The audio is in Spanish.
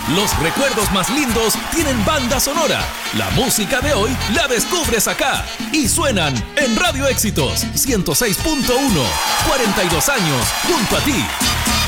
Los recuerdos más lindos tienen banda sonora. La música de hoy la descubres acá. Y suenan en Radio Éxitos 106.1. 42 años junto a ti.